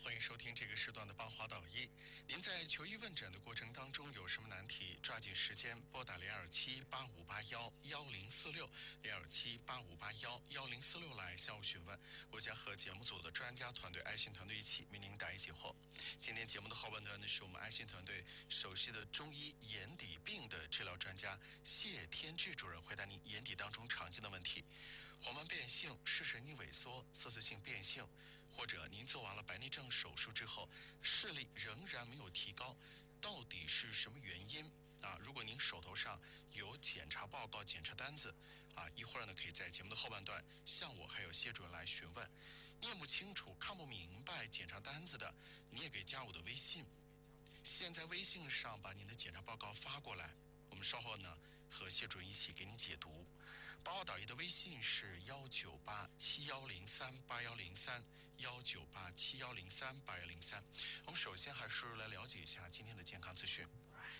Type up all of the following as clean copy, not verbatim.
欢迎收听这个时段的邦华导医。您在求医问诊的过程当中有什么难题，抓紧时间拨打0278511046，0278511046来向我询问，我将和节目组的专家团队爱心团队一起为您答疑解惑。今天节目的后半段呢，是我们爱心团队首席的中医眼底病的治疗专家谢天志主任回答您眼底当中常见的问题：黄斑变性、视神经萎缩、色素性变性，或者您做完了白内障手术之后视力仍然没有提高，到底是什么原因啊？如果您手头上有检查报告、检查单子啊，一会儿呢可以在节目的后半段向我还有谢主任来询问。念不清楚、看不明白检查单子的，你也可以加我的微信，先在微信上把您的检查报告发过来，我们稍后呢和谢主任一起给你解读。帮我导医的微信是19871038103，19871038103。我们首先还是来了解一下今天的健康资讯。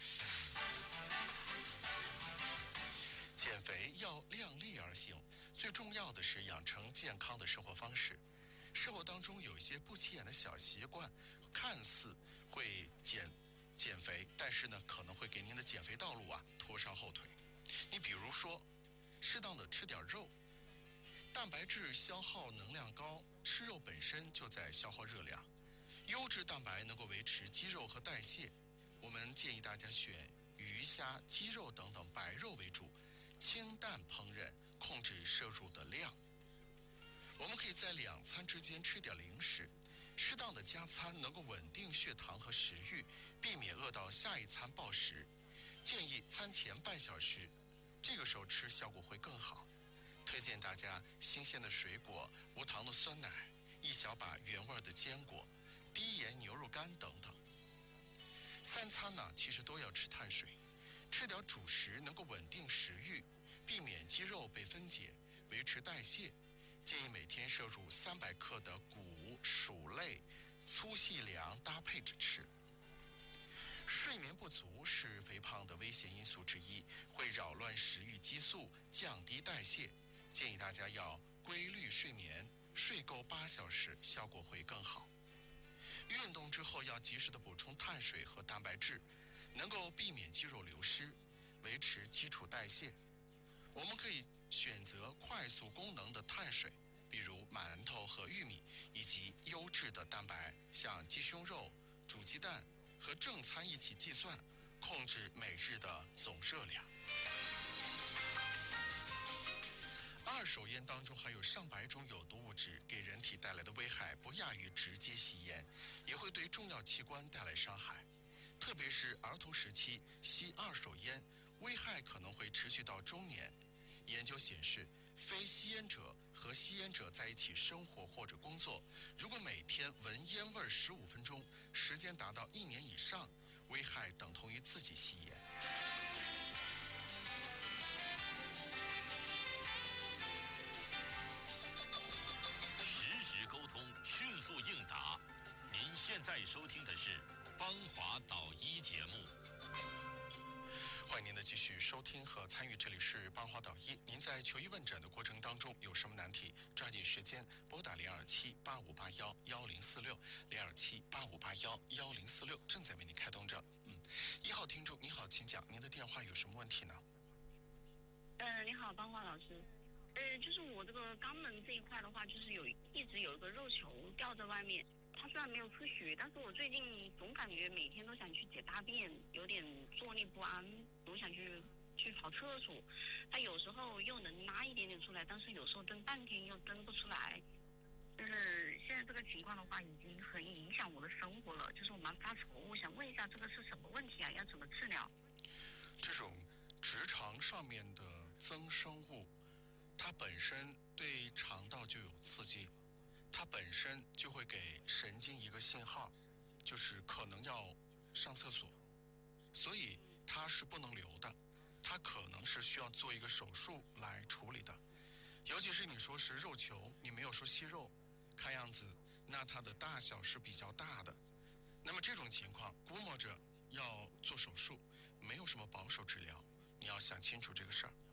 减肥要量力而行，最重要的是养成健康的生活方式。生活当中有一些不起眼的小习惯，看似会减肥，但是呢可能会给您的减肥道路拖上后腿。你比如说适当的吃点肉，蛋白质消耗能量高，吃肉本身就在消耗热量，优质蛋白能够维持肌肉和代谢，我们建议大家选鱼虾鸡肉等等白肉为主，清淡烹饪，控制摄入的量。我们可以在2餐之间吃点零食，适当的加餐能够稳定血糖和食欲，避免饿到下一餐暴食。建议餐前半小时，这个时候吃效果会更好。推荐大家新鲜的水果、无糖的酸奶、一小把原味的坚果、低盐牛肉干等等。3餐呢其实都要吃碳水，吃点主食能够稳定食欲，避免肌肉被分解，维持代谢。建议每天摄入300克的谷、薯类、粗细粮搭配着吃。睡眠不足是肥胖的危险因素之一，会扰乱食欲激素，降低代谢。建议大家要规律睡眠，睡够8小时，效果会更好。运动之后要及时的补充碳水和蛋白质，能够避免肌肉流失，维持基础代谢。我们可以选择快速功能的碳水，比如馒头和玉米，以及优质的蛋白，像鸡胸肉、煮鸡蛋，和正餐一起计算，控制每日的总热量。二手烟当中含有上百种有毒物质，给人体带来的危害不亚于直接吸烟，也会对重要器官带来伤害。特别是儿童时期吸二手烟，危害可能会持续到中年。研究显示，非吸烟者和吸烟者在一起生活或者工作，如果每天闻烟味15分钟，时间达到1年以上，危害等同于自己吸烟。 实时沟通，迅速应答。您现在收听的是邦华导医节目。 欢迎您的继续收听和参与，这里是邦华导医。您在求医问诊的过程当中有什么难题，抓紧时间拨打0278511046，0278511046，正在为您开通着。1号听众，你好，请讲，您的电话有什么问题呢？ 你好，邦华老师。就是我这个肛门这一块的话，就是一直有一个肉球掉在外面。它虽然没有出血，但是我最近总感觉每天都想去解大便，有点坐立不安，总想去跑厕所。它有时候又能拉一点点出来，但是有时候蹬半天又蹬不出来。就是现在这个情况的话，已经很影响我的生活了，就是我蛮发愁。我想问一下，这个是什么问题啊？要怎么治疗？ 这种直肠上面的增生物，它本身对肠道就有刺激，它本身就会给神经一个信号，就是可能要上厕所，所以它是不能留的，它可能是需要做一个手术来处理的。尤其是你说是肉球，你没有说息肉，看样子那它的大小是比较大的。那么这种情况估摸着要做手术，没有什么保守治疗，你要想清楚这个事儿。